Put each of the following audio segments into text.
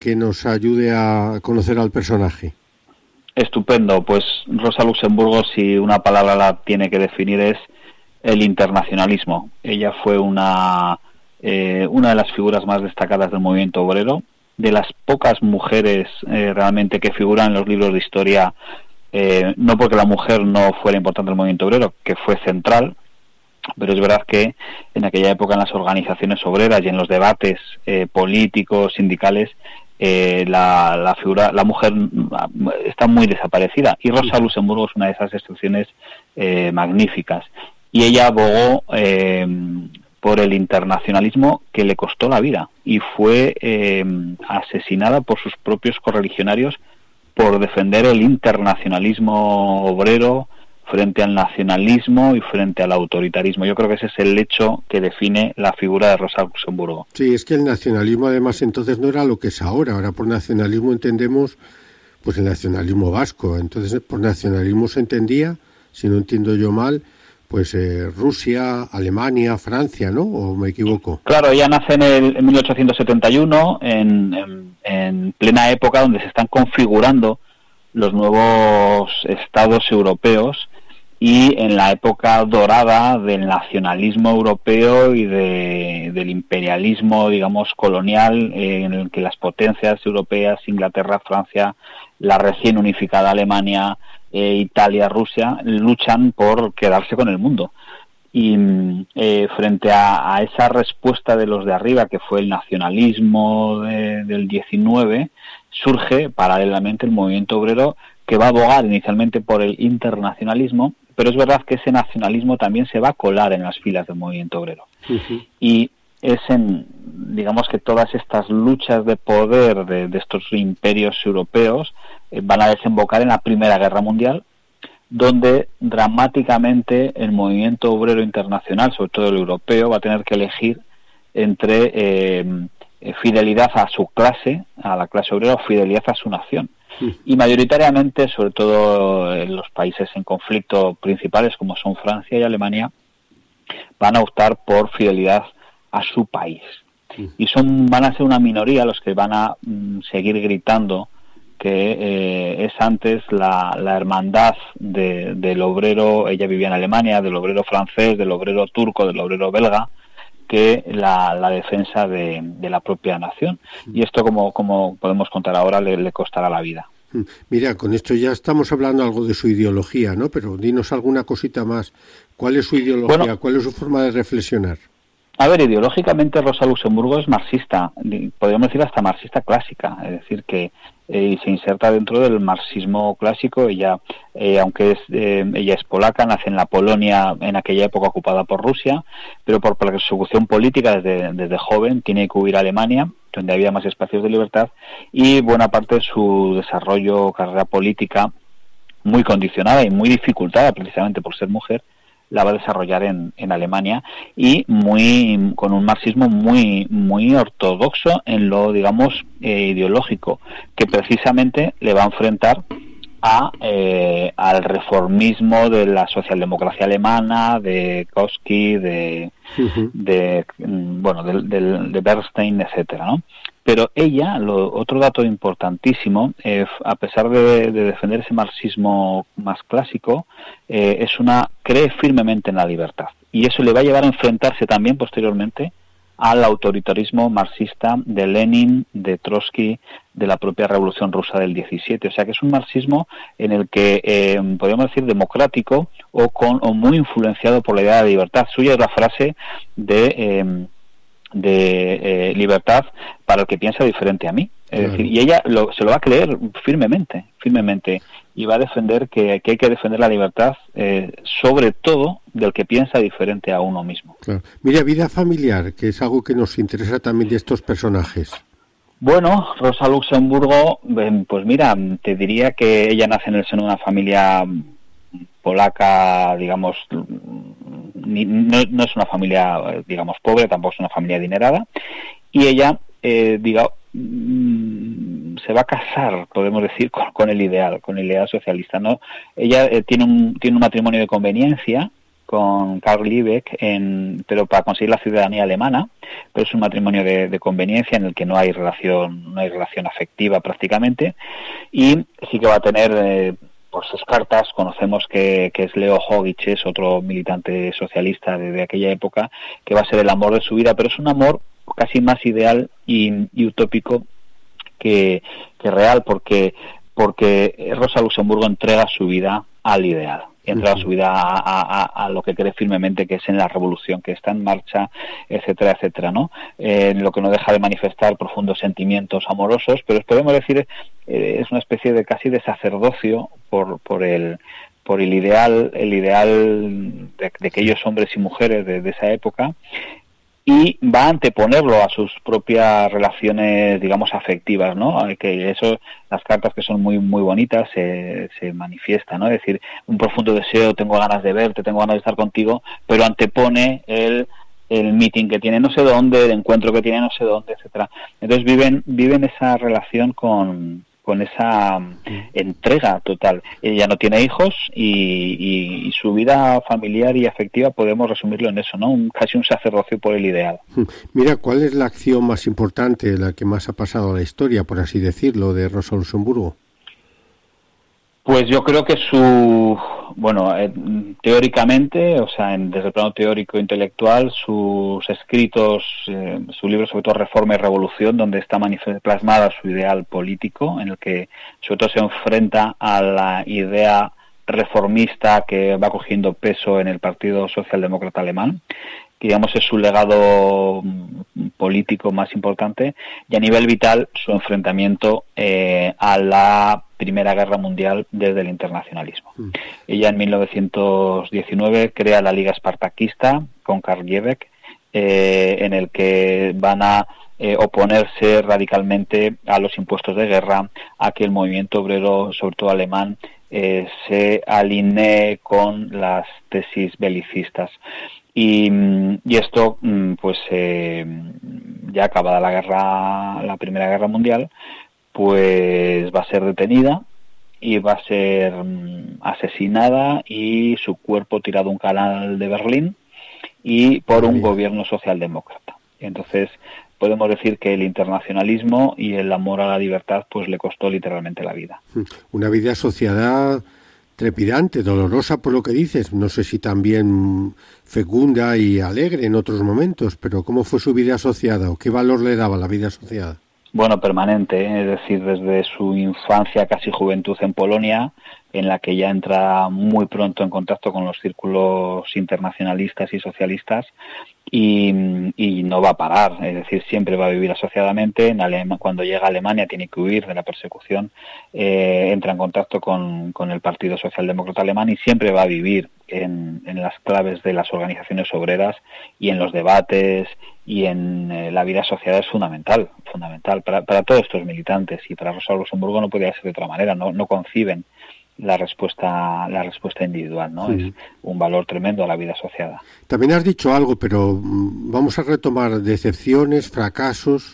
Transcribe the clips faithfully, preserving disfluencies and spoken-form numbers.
que nos ayude a conocer al personaje. Estupendo. Pues Rosa Luxemburgo, si una palabra la tiene que definir, es el internacionalismo. Ella fue una, eh, una de las figuras más destacadas del movimiento obrero, de las pocas mujeres eh, realmente que figuran en los libros de historia, eh, no porque la mujer no fuera importante en el movimiento obrero, que fue central, pero es verdad que en aquella época en las organizaciones obreras y en los debates eh, políticos, sindicales, eh, la, la figura, la mujer está muy desaparecida, y Rosa Luxemburgo es una de esas excepciones eh, magníficas, y ella abogó eh, por el internacionalismo, que le costó la vida, y fue eh, asesinada por sus propios correligionarios por defender el internacionalismo obrero frente al nacionalismo y frente al autoritarismo. Yo creo que ese es el hecho que define la figura de Rosa Luxemburgo. Sí, es que el nacionalismo además entonces no era lo que es ahora. Ahora por nacionalismo entendemos pues el nacionalismo vasco. Entonces por nacionalismo se entendía, si no entiendo yo mal, pues eh, Rusia, Alemania, Francia, ¿no? ¿O me equivoco? Claro, ella nace en, el, en mil ochocientos setenta y uno, en, en, en plena época donde se están configurando los nuevos estados europeos, y en la época dorada del nacionalismo europeo y de, del imperialismo, digamos, colonial, eh, en el que las potencias europeas, Inglaterra, Francia, la recién unificada Alemania, eh, Italia, Rusia, luchan por quedarse con el mundo. Y eh, frente a, a esa respuesta de los de arriba, que fue el nacionalismo de, del diecinueve, surge paralelamente el movimiento obrero, que va a abogar inicialmente por el internacionalismo, pero es verdad que ese nacionalismo también se va a colar en las filas del movimiento obrero. Uh-huh. Y es en, digamos que todas estas luchas de poder de, de estos imperios europeos eh, van a desembocar en la Primera Guerra Mundial, donde dramáticamente el movimiento obrero internacional, sobre todo el europeo, va a tener que elegir entre eh, fidelidad a su clase, a la clase obrera, o fidelidad a su nación. Y mayoritariamente, sobre todo en los países en conflicto principales, como son Francia y Alemania, van a optar por fidelidad a su país. Y son van a ser una minoría los que van a mm, seguir gritando que eh, es antes la, la hermandad de, del obrero, ella vivía en Alemania, del obrero francés, del obrero turco, del obrero belga, que la, la defensa de, de la propia nación. Y esto, como, como podemos contar ahora, le, le costará la vida. Mira, con esto ya estamos hablando algo de su ideología, ¿no? Pero dinos alguna cosita más. ¿Cuál es su ideología? Bueno, ¿cuál es su forma de reflexionar? A ver, ideológicamente Rosa Luxemburgo es marxista, podríamos decir hasta marxista clásica, es decir, que eh, se inserta dentro del marxismo clásico. Ella, eh, aunque es, eh, ella es polaca, nace en la Polonia en aquella época ocupada por Rusia, pero por persecución política desde, desde joven tiene que huir a Alemania, donde había más espacios de libertad, y buena parte de su desarrollo, carrera política, muy condicionada y muy dificultada precisamente por ser mujer, la va a desarrollar en, en Alemania, y muy con un marxismo muy muy ortodoxo en lo, digamos, eh, ideológico, que precisamente le va a enfrentar a eh, al reformismo de la socialdemocracia alemana, de Kautsky, de, uh-huh. de bueno de, de, de Bernstein, etcétera, ¿no? Pero ella, lo, otro dato importantísimo, eh, a pesar de, de defender ese marxismo más clásico, eh, es una cree firmemente en la libertad, y eso le va a llevar a enfrentarse también posteriormente al autoritarismo marxista de Lenin, de Trotsky, de la propia Revolución Rusa del diecisiete. O sea que es un marxismo en el que eh, podríamos decir democrático, o con o muy influenciado por la idea de libertad. Suya es la frase de eh, de eh, libertad para el que piensa diferente a mí. Es claro. decir, y ella lo, se lo va a creer firmemente, firmemente, y va a defender que, que hay que defender la libertad, eh, sobre todo del que piensa diferente a uno mismo. Claro. Mira, vida familiar, que es algo que nos interesa también de estos personajes. Bueno, Rosa Luxemburgo, pues mira, te diría que ella nace en el seno de una familia polaca, digamos, ni, no, no es una familia, digamos, pobre, tampoco es una familia adinerada, y ella, eh, diga, se va a casar, podemos decir, con, con el ideal, con el ideal socialista, ¿no? Ella eh, tiene un tiene un matrimonio de conveniencia con Karl Liebknecht, en, pero para conseguir la ciudadanía alemana, pero es un matrimonio de, de conveniencia en el que no hay relación, no hay relación afectiva prácticamente, y sí que va a tener eh, por sus cartas, conocemos que, que es Leo Hogitsch, otro militante socialista de, de aquella época, que va a ser el amor de su vida, pero es un amor casi más ideal y, y utópico que, que real, porque porque Rosa Luxemburgo entrega su vida al ideal, entrega uh-huh. su vida a, a, a lo que cree firmemente que es en la revolución que está en marcha, etcétera, etcétera, ¿no? Eh, lo que no deja de manifestar profundos sentimientos amorosos, pero podemos decir eh, es una especie de casi de sacerdocio por por el por el ideal el ideal de, de aquellos hombres y mujeres de, de esa época, y va a anteponerlo a sus propias relaciones, digamos, afectivas, ¿no? Que eso, las cartas que son muy muy bonitas se, se manifiestan, ¿no? Es decir, un profundo deseo, tengo ganas de verte, tengo ganas de estar contigo, pero antepone el el meeting que tiene no sé dónde, el encuentro que tiene no sé dónde, etcétera. Entonces viven viven esa relación con con esa entrega total. Ella no tiene hijos y, y, y su vida familiar y afectiva podemos resumirlo en eso, ¿no? Un, casi un sacerdocio por el ideal. Mira, ¿cuál es la acción más importante, la que más ha pasado a la historia, por así decirlo, de Rosa Luxemburgo? Pues yo creo que su, bueno, eh, teóricamente, o sea, en, desde el plano teórico e intelectual, sus escritos, eh, su libro sobre todo Reforma y Revolución, donde está plasmada su ideal político, en el que sobre todo se enfrenta a la idea reformista que va cogiendo peso en el Partido Socialdemócrata Alemán, que digamos es su legado político más importante, y a nivel vital su enfrentamiento eh, a la Primera Guerra Mundial desde el internacionalismo. Mm. Ella en mil novecientos diecinueve crea la Liga Espartaquista con Karl Liebknecht, eh, en el que van a eh, oponerse radicalmente a los impuestos de guerra, a que el movimiento obrero, sobre todo alemán, eh, se alinee con las tesis belicistas. Y, y esto, pues eh, ya acabada la guerra, la Primera Guerra Mundial, pues va a ser detenida y va a ser um, asesinada y su cuerpo tirado a un canal de Berlín y por un gobierno socialdemócrata. Entonces podemos decir que el internacionalismo y el amor a la libertad pues le costó literalmente la vida. Una vida asociada trepidante, dolorosa por lo que dices, no sé si también fecunda y alegre en otros momentos, pero ¿cómo fue su vida asociada o qué valor le daba la vida asociada? Bueno, permanente, ¿eh? Es decir, desde su infancia, casi juventud en Polonia, en la que ya entra muy pronto en contacto con los círculos internacionalistas y socialistas, y, y no va a parar, es decir, siempre va a vivir asociadamente. En Alema, cuando llega a Alemania tiene que huir de la persecución, eh, entra en contacto con, con el Partido Socialdemócrata Alemán y siempre va a vivir en, en las claves de las organizaciones obreras y en los debates y en eh, la vida asociada es fundamental, fundamental para, para todos estos militantes, y para Rosa Luxemburgo no podía ser de otra manera, no, no conciben la respuesta la respuesta individual, ¿no? Sí. Es un valor tremendo a la vida asociada. También has dicho algo, pero vamos a retomar decepciones, fracasos.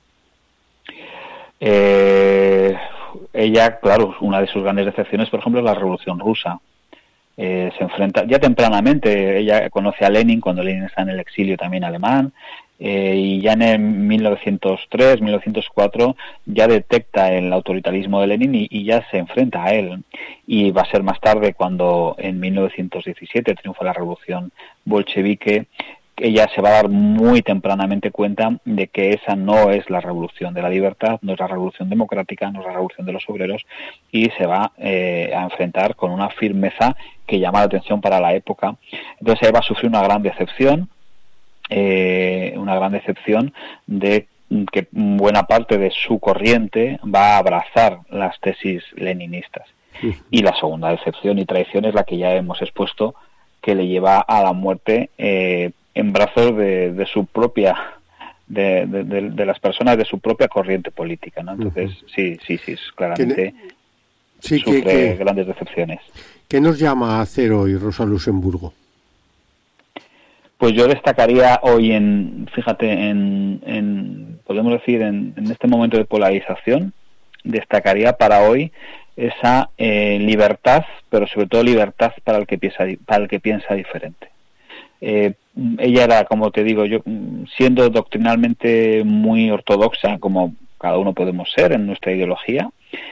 Eh, ella, claro, una de sus grandes decepciones, por ejemplo, es la Revolución Rusa. Eh, se enfrenta, ya tempranamente, ella conoce a Lenin cuando Lenin está en el exilio también alemán, eh, y ya en mil novecientos tres, mil novecientos cuatro ya detecta el autoritarismo de Lenin y, y ya se enfrenta a él. Y va a ser más tarde cuando en mil novecientos diecisiete triunfa la revolución bolchevique, ella se va a dar muy tempranamente cuenta de que esa no es la revolución de la libertad, no es la revolución democrática, no es la revolución de los obreros, y se va eh, a enfrentar con una firmeza que llama la atención para la época. Entonces ella va a sufrir una gran decepción, eh, una gran decepción de que buena parte de su corriente va a abrazar las tesis leninistas. Sí. Y la segunda decepción y traición es la que ya hemos expuesto, que le lleva a la muerte eh, en brazos de, de su propia, de, de, de, de las personas de su propia corriente política, ¿no? Entonces, uh-huh. sí, sí, sí, claramente sí, sufre que, que, grandes decepciones. ¿Qué nos llama a hacer hoy Rosa Luxemburgo? Pues yo destacaría hoy en, fíjate, en, en podemos decir, en, en este momento de polarización, destacaría para hoy esa eh, libertad, pero sobre todo libertad para el que piensa, para el que piensa diferente. Eh, ella era, como te digo, yo siendo doctrinalmente muy ortodoxa, como cada uno podemos ser en nuestra ideología,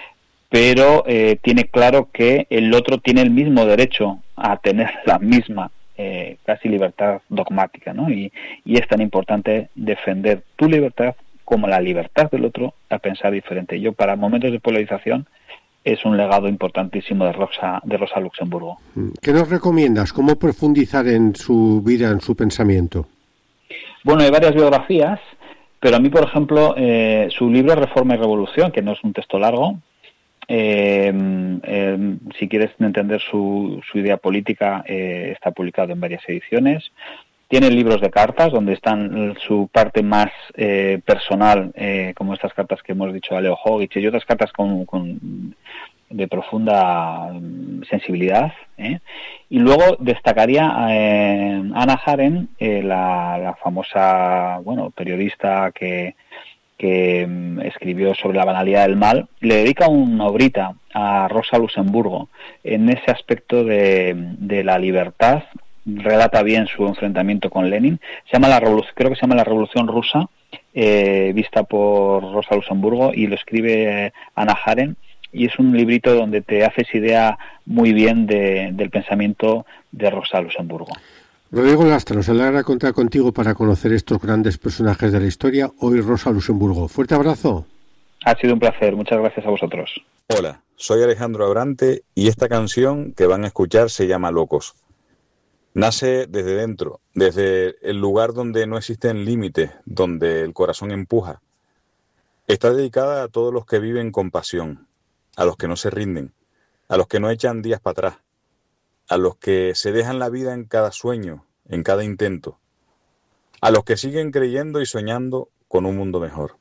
pero eh, tiene claro que el otro tiene el mismo derecho a tener la misma eh, casi libertad dogmática, ¿no? Y, y es tan importante defender tu libertad como la libertad del otro a pensar diferente. Yo, para momentos de polarización, es un legado importantísimo de Rosa, de Rosa Luxemburgo. ¿Qué nos recomiendas? ¿Cómo profundizar en su vida, en su pensamiento? Bueno, hay varias biografías, pero a mí, por ejemplo, eh, su libro Reforma y Revolución, que no es un texto largo, eh, eh, si quieres entender su, su idea política, eh, está publicado en varias ediciones. Tiene libros de cartas, donde están su parte más eh, personal, eh, como estas cartas que hemos dicho a Leo Hogich, y otras cartas con, con de profunda sensibilidad, ¿eh? Y luego destacaría a eh, Hannah Arendt, eh, la, la famosa, bueno, periodista que, que um, escribió sobre la banalidad del mal. Le dedica una obrita a Rosa Luxemburgo en ese aspecto de, de la libertad. Relata bien su enfrentamiento con Lenin. Se llama la revolución, creo que se llama La Revolución Rusa, eh, vista por Rosa Luxemburgo, y lo escribe eh, Hannah Arendt, y es un librito donde te haces idea muy bien de, del pensamiento de Rosa Luxemburgo. Rodrigo Lastra, nos alegra contar contigo para conocer estos grandes personajes de la historia. Hoy Rosa Luxemburgo. Fuerte abrazo. Ha sido un placer. Muchas gracias a vosotros. Hola, soy Alejandro Abrante y esta canción que van a escuchar se llama Locos. Nace desde dentro, desde el lugar donde no existen límites, donde el corazón empuja. Está dedicada a todos los que viven con pasión, a los que no se rinden, a los que no echan días para atrás, a los que se dejan la vida en cada sueño, en cada intento, a los que siguen creyendo y soñando con un mundo mejor.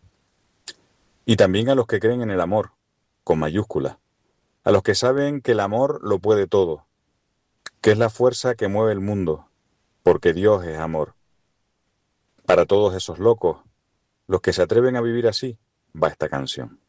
Y también a los que creen en el amor, con mayúsculas, a los que saben que el amor lo puede todo, que es la fuerza que mueve el mundo, porque Dios es amor. Para todos esos locos, los que se atreven a vivir así, va esta canción.